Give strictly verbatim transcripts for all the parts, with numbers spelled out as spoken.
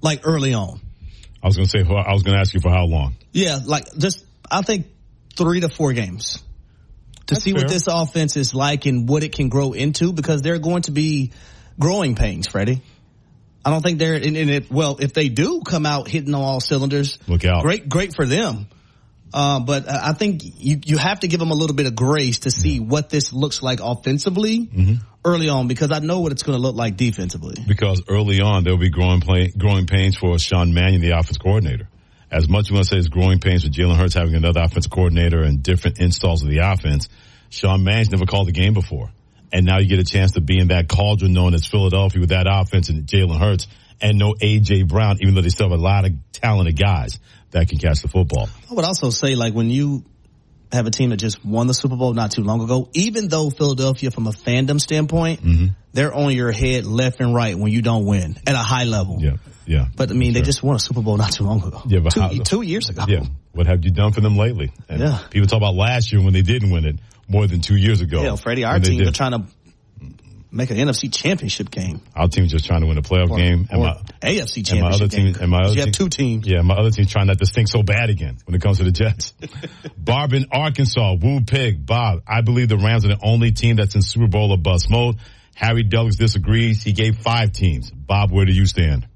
like early on. I was going to say, I was going to ask you for how long? Yeah, like just, I think three to four games to That's see fair. what this offense is like and what it can grow into, because they're going to be growing pains, Freddie. I don't think they're in, in it. Well, if they do come out hitting on all cylinders, look out. Great, great for them. Uh, but I think you, you have to give them a little bit of grace to see what this looks like offensively mm-hmm. early on, because I know what it's going to look like defensively. Because early on, there'll be growing play, growing pains for Sean Mannion, the offense coordinator. As much as we want to say it's growing pains for Jalen Hurts having another offensive coordinator and different installs of the offense, Sean Mannion's never called the game before. And now you get a chance to be in that cauldron known as Philadelphia with that offense and Jalen Hurts and no A J. Brown, even though they still have a lot of talented guys that can catch the football. I would also say, like, when you have a team that just won the Super Bowl not too long ago, even though Philadelphia, from a fandom standpoint, mm-hmm. they're on your head left and right when you don't win at a high level. Yeah, yeah. But, I mean, sure. they just won a Super Bowl not too long ago. Yeah, but two, how, two years ago. Yeah. What have you done for them lately? And yeah. people talk about last year when they didn't win it more than two years ago. Yeah, Freddie, our team, they're trying to make an N F C championship game. Our team's just trying to win a playoff or, game. And or my, A F C championship and my other game. Team, and my other you team, have two teams. Yeah, my other team's trying not to stink so bad again when it comes to the Jets. Barb in Arkansas, Woo Pig. Bob, I believe the Rams are the only team that's in Super Bowl or bust mode. Harry Douglas disagrees. He gave five teams. Bob, where do you stand?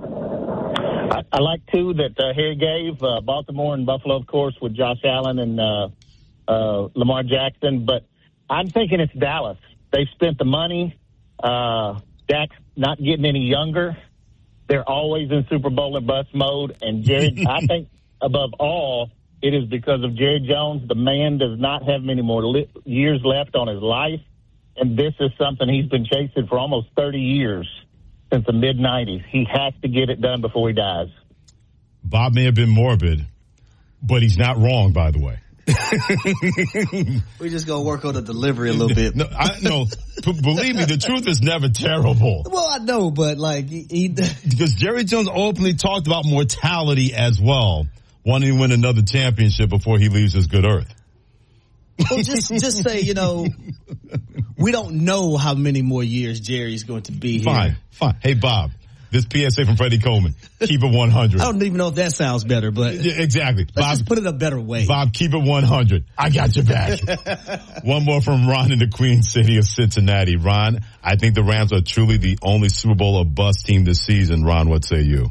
I, I like two that uh, Harry gave, uh, Baltimore and Buffalo, of course, with Josh Allen and uh, uh, Lamar Jackson. But I'm thinking it's Dallas. They've spent the money. Uh, Dak's not getting any younger. They're always in Super Bowl or bust mode. And Jerry, I think above all, it is because of Jerry Jones. The man does not have many more li- years left on his life. And this is something he's been chasing for almost thirty years, since the mid nineties. He has to get it done before he dies. Bob may have been morbid, but he's not wrong, by the way. We just gonna work on the delivery a little bit. No, I, no p- believe me, the truth is never terrible. Well, I know, but like he, he because Jerry Jones openly talked about mortality as well, wanting to win another championship before he leaves this good earth. Well, just just say, you know, we don't know how many more years Jerry's going to be here. Fine, fine. Hey, Bob. This P S A from Freddie Coleman. Keep it one hundred. I don't even know if that sounds better, but yeah, exactly. Let's Bob, just put it a better way. Bob, keep it one hundred. I got your back. One more from Ron in the Queen City of Cincinnati. Ron, I think the Rams are truly the only Super Bowl or bust team this season. Ron, what say you?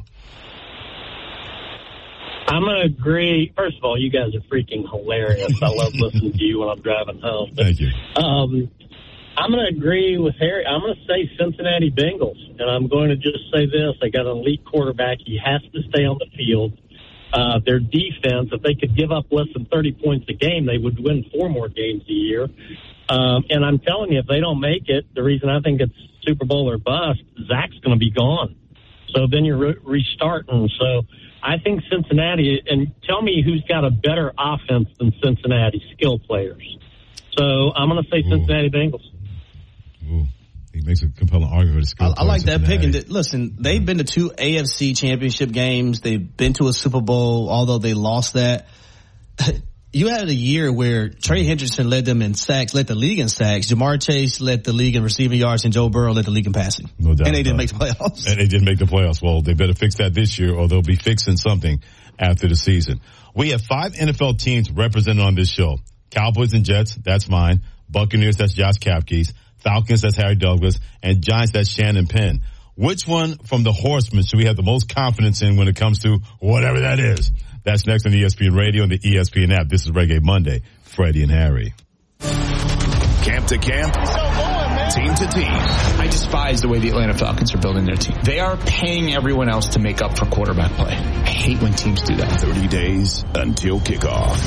I'm going to agree. First of all, you guys are freaking hilarious. I love listening to you when I'm driving home. But, Thank you. Um, I'm going to agree with Harry. I'm going to say Cincinnati Bengals. And I'm going to just say this. They got an elite quarterback. He has to stay on the field. Uh, their defense, if they could give up less than thirty points a game, they would win four more games a year. Um, and I'm telling you, if they don't make it, the reason I think it's Super Bowl or bust, Zach's going to be gone. So then you're re- restarting. So I think Cincinnati, and tell me who's got a better offense than Cincinnati, skill players. So I'm going to say Cincinnati Ooh. Bengals. Ooh. He makes a compelling argument. For the skill I, I like that pick. Cincinnati. And listen, they've been to two A F C championship games. They've been to a Super Bowl, although they lost that. You had a year where Trey Hendrickson led them in sacks, led the league in sacks. Jamar Chase led the league in receiving yards, and Joe Burrow led the league in passing. No doubt. And they didn't it. make the playoffs. And they didn't make the playoffs. Well, they better fix that this year, or they'll be fixing something after the season. We have five N F L teams represented on this show. Cowboys and Jets, that's mine. Buccaneers, that's Josh Kapkes. Falcons, that's Harry Douglas. And Giants, that's Shannon Penn. Which one from the Horsemen should we have the most confidence in when it comes to whatever that is? That's next on E S P N Radio and the E S P N app. This is Reggae Monday. Freddie and Harry. Camp to camp. Team to team. I despise the way the Atlanta Falcons are building their team. They are paying everyone else to make up for quarterback play. I hate when teams do that. thirty days until kickoff.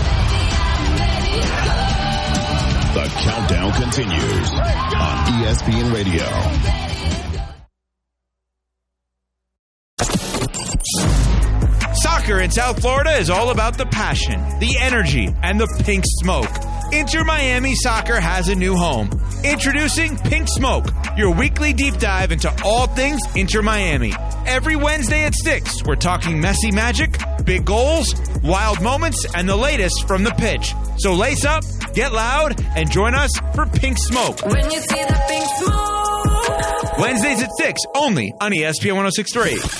The countdown continues on E S P N Radio. Soccer in South Florida is all about the passion, the energy, and the pink smoke. Inter Miami Soccer has a new home. Introducing Pink Smoke, your weekly deep dive into all things Inter Miami. Every Wednesday at six, we're talking messy magic, big goals, wild moments, and the latest from the pitch. So lace up, get loud, and join us for Pink Smoke. When you see the pink smoke. Wednesdays at six, only on E S P N one oh six point three.